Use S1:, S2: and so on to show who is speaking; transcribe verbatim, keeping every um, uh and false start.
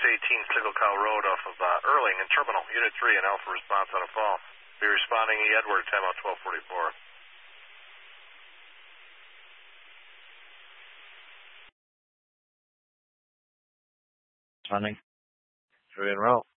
S1: eighteen Single Cow Road off of uh, Erling and Terminal. Unit three and Alpha response on a fall. Be responding E. Edward, time out twelve forty-four.
S2: Running. Three in row.